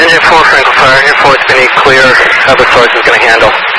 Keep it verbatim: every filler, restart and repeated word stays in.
Engine four, Franklin Fire, here for it's been clear. How the Sergeant's going to handle.